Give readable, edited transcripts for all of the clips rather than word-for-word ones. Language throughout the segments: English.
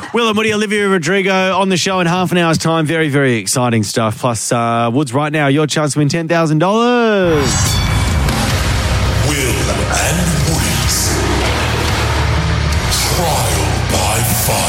Will and Woody, Olivia Rodrigo on the show in half an hour's time. Very, very exciting stuff. Plus, Woods, right now, your chance to win $10,000. Will and Woody's Trial by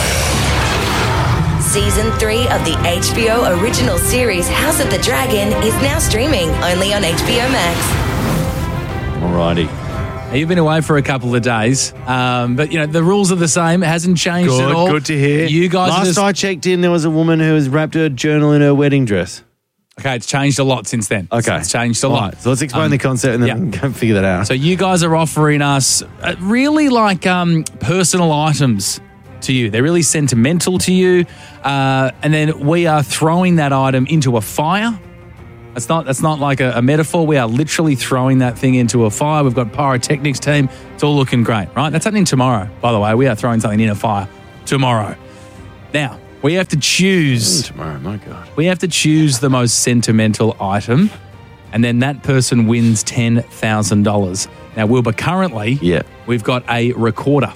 Fire. Season 3 of the HBO original series House of the Dragon is now streaming only on HBO Max. Alrighty. You've been away for a couple of days, but, the rules are the same. It hasn't changed at all. Good to hear. You guys Last I checked in, there was a woman who has wrapped her journal in her wedding dress. Okay, it's changed a lot since then. Okay. It's changed a lot. So let's explain the concept and then go figure that out. So you guys are offering us really like personal items to you. They're really sentimental to you. And then we are throwing that item into a fire. That's not like a metaphor. We are literally throwing that thing into a fire. We've got pyrotechnics team. It's all looking great, right? That's happening tomorrow, by the way. We are throwing something in a fire tomorrow. Now, we have to choose. Tomorrow, my God. We have to choose the most sentimental item, and then that person wins $10,000. Now, Wilbur, currently, we've got a recorder.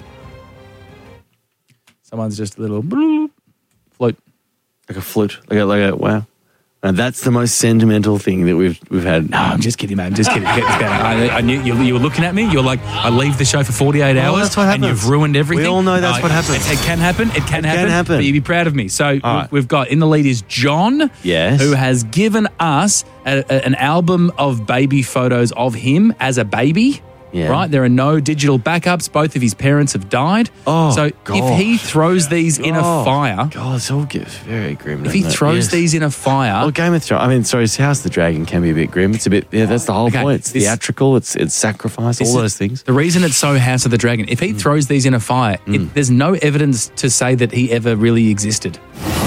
Someone's just a little flute. Like a flute. Like a wow. And that's the most sentimental thing that we've had. No, I'm just kidding, mate. I'm just kidding. I knew you were looking at me. You're like, I leave the show for 48 hours that's what happens. and you've ruined everything. We all know that's what happens. It can happen. It can happen. But you'd be proud of me. So we've got, in the lead is John, who has given us an album of baby photos of him as a baby. Yeah. Right? There are no digital backups. Both of his parents have died. So if he throws these in a fire... God, it's all very grim. If he throws these in a fire... Well, Game of Thrones... House of the Dragon can be a bit grim. It's a bit... Yeah, that's the whole point. It's theatrical. It's sacrifice. All those things. The reason it's so House of the Dragon, if he throws these in a fire, there's no evidence to say that he ever really existed.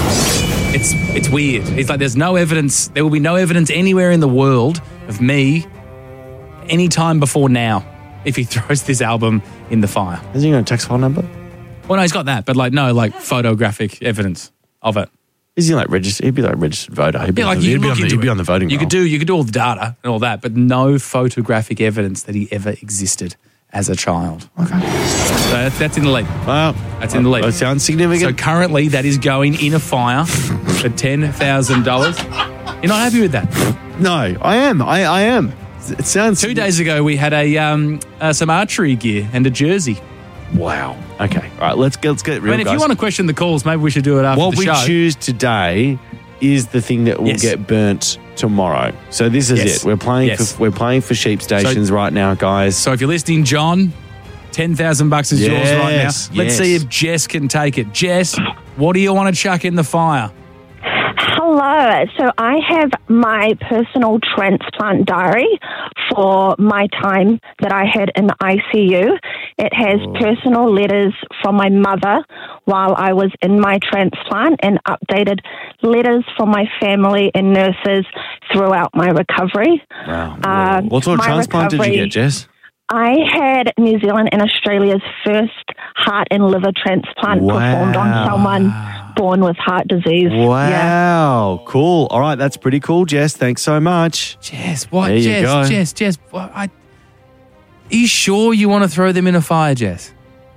It's weird. It's like there's no evidence... There will be no evidence anywhere in the world of me any time before now if he throws this album in the fire. Has he got a tax file number? Well, no, he's got that, but no photographic evidence of it. Is he registered? He'd be registered voter. He'd be on the voting you roll. You could do all the data and all that, but no photographic evidence that he ever existed as a child. Okay. So that's in the lead. Wow. That's in the lead. That sounds significant. So currently that is going in a fire for $10,000. You're not happy with that? No, I am. I am. It sounds... 2 days ago, we had some archery gear and a jersey. Wow. Okay. All right, let's get real, if guys. you want to question the calls, maybe we should do it after the show. What we choose today is the thing that will get burnt tomorrow. So this is it. We're playing for sheep stations right now, guys. So if you're listening, John, $10,000 is yours right now. Let's see if Jess can take it. Jess, what do you want to chuck in the fire? Hello. So I have my personal transplant diary for my time that I had in the ICU. It has personal letters from my mother while I was in my transplant and updated letters from my family and nurses throughout my recovery. Wow. What sort of transplant did you get, Jess? I had New Zealand and Australia's first heart and liver transplant performed on someone born with heart disease. Wow. Cool. All right, that's pretty cool, Jess. Thanks so much. Jess, what? There you go. Jess. Are you sure you want to throw them in a fire, Jess?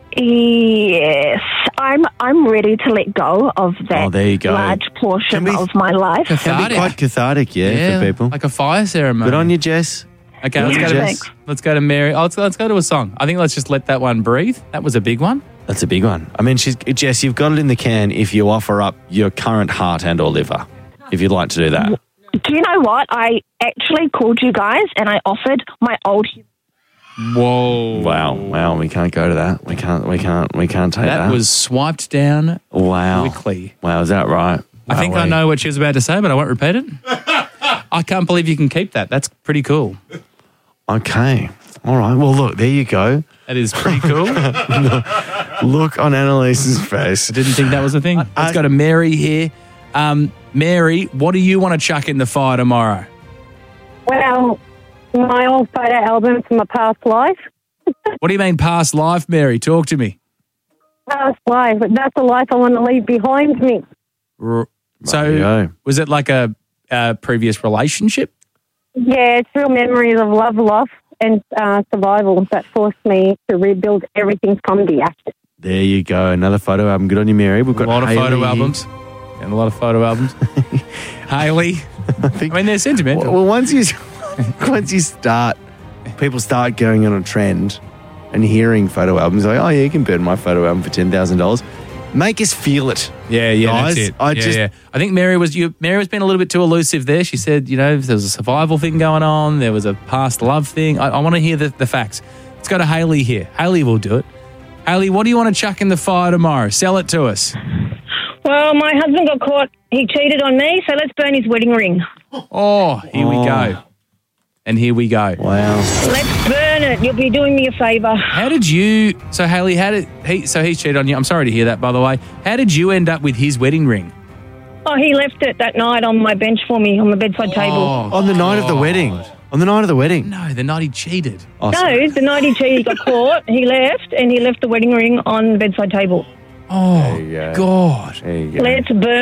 Yes. I'm ready to let go of that large portion of my life. Can be quite cathartic, for people. Like a fire ceremony. Good on you, Jess. Okay, let's go to Mary. Let's go to a song. I think let's just let that one breathe. That was a big one. That's a big one. I mean, Jess, you've got it in the can if you offer up your current heart and or liver, if you'd like to do that. Do you know what? I actually called you guys and I offered my old... Whoa. Wow, we can't go to that. We can't take that. That was swiped down quickly. Wow, is that right? I think I know what she was about to say, but I won't repeat it. I can't believe you can keep that. That's pretty cool. Okay. All right. Well, look, there you go. That is pretty cool. Look on Annalise's face. I didn't think that was a thing. Let's go to Mary here. Mary, what do you want to chuck in the fire tomorrow? Well, my old photo album from my past life. What do you mean past life, Mary? Talk to me. Past life. That's the life I want to leave behind me. So was it like a previous relationship? Yeah, it's real memories of love, loss, and survival that forced me to rebuild everything from the ashes. There you go. Another photo album. Good on you, Mary. We've got a lot of Hayley photo here. albums. And a lot of photo albums. Hayley. I mean, they're sentimental. Well, once you start, people start going on a trend and hearing photo albums, like, oh, yeah, you can burn my photo album for $10,000. Make us feel it. Yeah, guys. That's it. I think Mary was being a little bit too elusive there. She said, there was a survival thing going on. There was a past love thing. I want to hear the facts. Let's go to Hayley here. Hayley will do it. Hayley, what do you want to chuck in the fire tomorrow? Sell it to us. Well, my husband got caught. He cheated on me, so let's burn his wedding ring. Oh, here we go. And here we go. Wow. Let's burn it. You'll be doing me a favour. How did you... So, Hayley, he cheated on you. I'm sorry to hear that, by the way. How did you end up with his wedding ring? Oh, he left it that night on my bench for me, on the bedside table. On the night of the wedding. On the night of the wedding. No, the night he cheated. Oh, no, the night he cheated, he got caught. He left, and he left the wedding ring on the bedside table. Oh, God. There you go. Let's burn